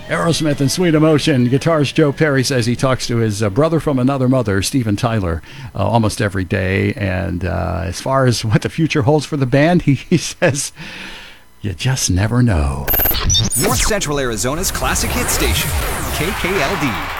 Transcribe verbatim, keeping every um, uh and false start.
Aerosmith and Sweet Emotion. Guitarist Joe Perry says he talks to his uh, brother from another mother, Steven Tyler, uh, almost every day. And uh, as far as what the future holds for the band, he, he says, you just never know. North Central Arizona's classic hit station, K K L D.